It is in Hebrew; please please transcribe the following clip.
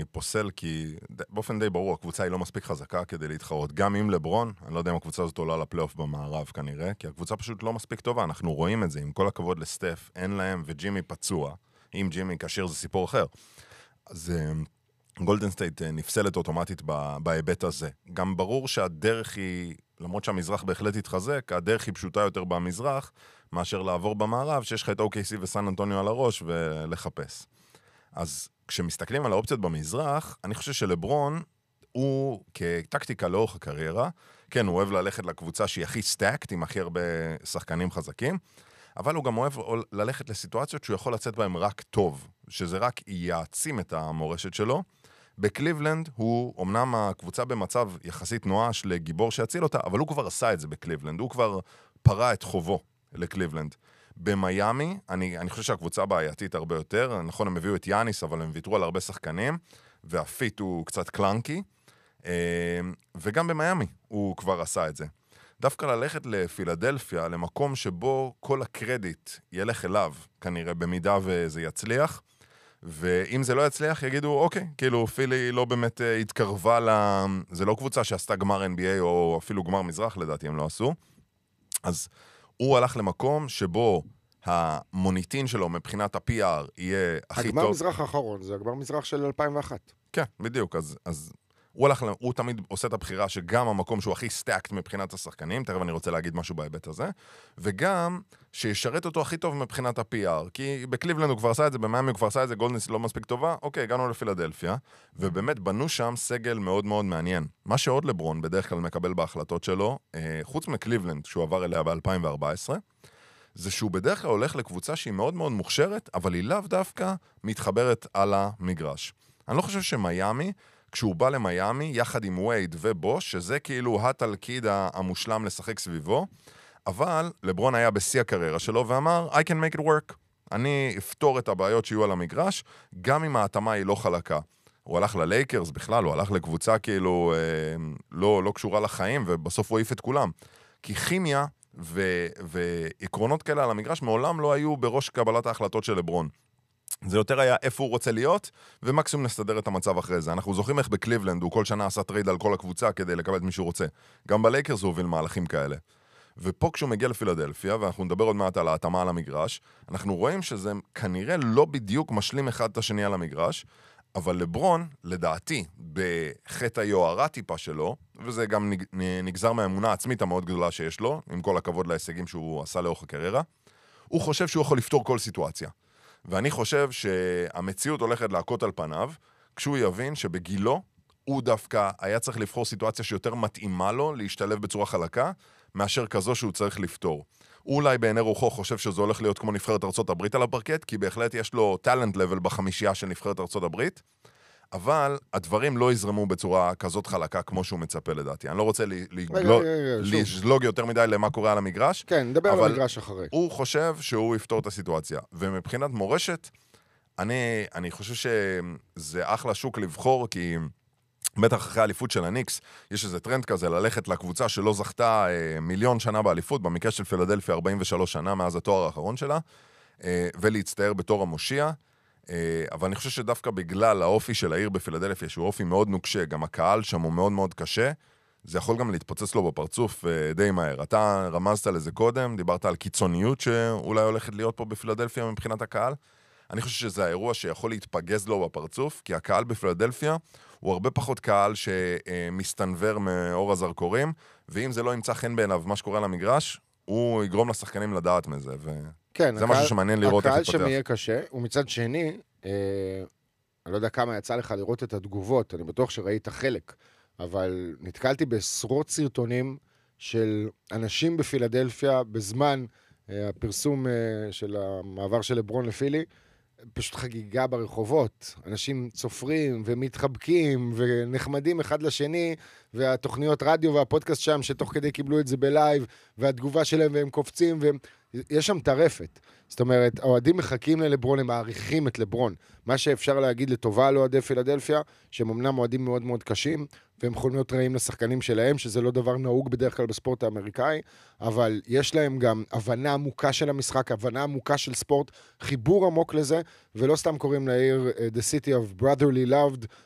פוסל, כי באופן די ברור, הקבוצה היא לא מספיק חזקה כדי להתחרות. גם עם לברון, אני לא יודע אם הקבוצה הזאת עולה לפלייאוף במערב כנראה, כי הקבוצה פשוט לא מספיק טובה, אנחנו רואים את זה, עם כל הכבוד לסטף, אין להם, וג'ימי פצוע. אם ג'ימי כשיר זה סיפור אחר. אז גולדן סטייט נפסלת אוטומטית בהיבט הזה. גם ברור שהדרך היא, למרות שהמזרח בהחלט יתחזק, הדרך היא פשוטה יותר במזרח, מאשר לעבור במערב, שיש לך את OKC וסן אנטוניו על הראש ולחפש. אז כשמסתכלים על האופציות במזרח, אני חושב שלברון הוא כטקטיקה לאורך הקריירה, כן, הוא אוהב ללכת לקבוצה שהיא הכי סטאקט, עם הכי הרבה שחקנים חזקים, אבל הוא גם אוהב ללכת לסיטואציות שהוא יכול לצאת בהם רק טוב, שזה רק יעצים את המורשת שלו. בקליבלנד הוא, אמנם הקבוצה במצב יחסית נואש לגיבור שיציל אותה, אבל הוא כבר עשה את זה בקליבלנד, הוא כבר פרה את חובו לקליבלנד. במיימי, אני חושב שהקבוצה בעייתית הרבה יותר, נכון, הם הביאו את יאניס, אבל הם ויתרו על הרבה שחקנים, והפיט הוא קצת קלנקי, וגם במיימי הוא כבר עשה את זה. דווקא ללכת לפילדלפיה, למקום שבו כל הקרדיט ילך אליו, כנראה במידה וזה יצליח, ואם זה לא יצליח, יגידו, אוקיי, כאילו פילי לא באמת התקרבה זה לא קבוצה שעשתה גמר NBA, או אפילו גמר מזרח, לדעתי הם לא עשו. אז הוא הלך למקום שבו המוניטין שלו מבחינת ה-PR יהיה הכי טוב. הגמר מזרח האחרון, זה הגמר מזרח של 2001. כן, בדיוק, אז הוא תמיד עושה את הבחירה שגם המקום שהוא הכי סטאקט מבחינת השחקנים, תכף אני רוצה להגיד משהו בהיבט הזה, וגם שישרת אותו הכי טוב מבחינת ה-PR, כי בקליבלנד הוא כבר עשה את זה, במיימי הוא כבר עשה את זה, גולדנס לא מספיק טובה, אוקיי, הגענו לפילדלפיה, ובאמת בנו שם סגל מאוד מאוד מעניין. מה שעוד לברון בדרך כלל מקבל בהחלטות שלו, חוץ מקליבלנד, שהוא עבר אליה ב-2014, זה שהוא בדרך כלל הולך לקבוצה שהיא מאוד מאוד מוכשרת, אבל היא לאו דווקא מתחברת על המגרש. אני לא חושב שמיימי כשהוא בא למיימי, יחד עם וייד ובוש, שזה כאילו התלכיד המושלם לשחק סביבו, אבל לברון היה בשיא הקריירה שלו ואמר, I can make it work. אני אפתור את הבעיות שיהיו על המגרש, גם אם ההתאמה היא לא חלקה. הוא הלך ללייקרס בכלל, הוא הלך לקבוצה כאילו לא קשורה לחיים, ובסוף הוא העיף את כולם. כי כימיה ועקרונות כאלה על המגרש מעולם לא היו בראש קבלת ההחלטות של לברון. זה יותר היה איפה הוא רוצה להיות, ומקסימום נסתדר את המצב אחרי זה. אנחנו זוכרים איך בקליבלנד הוא כל שנה עשה טרייד על כל הקבוצה כדי לקבל את מי שהוא רוצה. גם בלייקרס הוא הוביל מהלכים כאלה. ופה כשהוא מגיע לפילדלפיה, ואנחנו נדבר עוד מעט על ההתאמה על המגרש, אנחנו רואים שזה כנראה לא בדיוק משלים אחד את השני על המגרש, אבל לברון, לדעתי, בחטא היוהרה טיפה שלו, וזה גם נגזר מהאמונה העצמית המאוד גדולה שיש לו, עם כל הכבוד להישגים שהוא עשה לאורך הקריירה, הוא חושב שהוא יכול לפתור כל סיטואציה. ואני חושב שהמציאות הולכת להכות על פניו, כשהוא יבין שבגילו הוא דווקא היה צריך לבחור סיטואציה שיותר מתאימה לו להשתלב בצורה חלקה, מאשר כזו שהוא צריך לפתור. הוא אולי בעיני רוחו חושב שזה הולך להיות כמו נבחרת ארצות הברית על הפרקט, כי בהחלט יש לו טלנט לבל בחמישייה של נבחרת ארצות הברית, אבל הדברים לא יזרמו בצורה כזאת חלקה כמו שהוא מצפה לדעתי. אני לא רוצה לשלוג יותר מדי למה קורה על המגרש, כן, נדבר על המגרש אחרי. הוא חושב שהוא יפתור את הסיטואציה. ומבחינת מורשת, אני חושב שזה אחלה שוק לבחור, כי בטח אחרי האליפות של הניקס, יש איזה טרנד כזה ללכת לקבוצה שלא זכתה מיליון שנה באליפות, במקרה של פילדלפיה 43 שנה מאז התואר האחרון שלה, ולהצטער בתור המושיע. אבל אני חושב שדווקא בגלל האופי של העיר בפילדלפיה, שהוא אופי מאוד נוקשה, גם הקהל שם הוא מאוד מאוד קשה, זה יכול גם להתפוצץ לו בפרצוף די מהר. אתה רמזת לזה קודם, דיברת על קיצוניות שאולי הולכת להיות פה בפילדלפיה מבחינת הקהל. אני חושב שזה האירוע שיכול להתפגז לו בפרצוף, כי הקהל בפילדלפיה הוא הרבה פחות קהל שמסתנבר מאור הזרקורים, ואם זה לא ימצא חן בעיניו מה שקורה למגרש, הוא יגרום לשחקנים לדעת מזה, כן, זה משהו שמעניין לראות איך הקהל יתפתח. שם יהיה קשה, ומצד שני, אני לא יודע כמה יצא לך לראות את התגובות, אני בטוח שראית חלק, אבל נתקלתי בעשרות סרטונים של אנשים בפילדלפיה, בזמן הפרסום של המעבר של לברון לפילי, פשוט חגיגה ברחובות, אנשים צופרים ומתחבקים ונחמדים אחד לשני, והתוכניות רדיו והפודקאסט שם שתוך כדי קיבלו את זה בלייב, והתגובה שלהם והם קופצים, ויש שם טרפת. זאת אומרת, האוהדים מחכים ללברון, הם מעריכים את לברון. מה שאפשר להגיד לטובה על אוהדי פילדלפיה, שהם אמנם אוהדים מאוד מאוד קשים, והם יכולים להיות רעים לשחקנים שלהם, שזה לא דבר נהוג בדרך כלל בספורט האמריקאי, אבל יש להם גם הבנה עמוקה של המשחק, הבנה עמוקה של ספורט, חיבור עמוק לזה, ולא סתם קוראים לעיר The City of Brotherly Loved,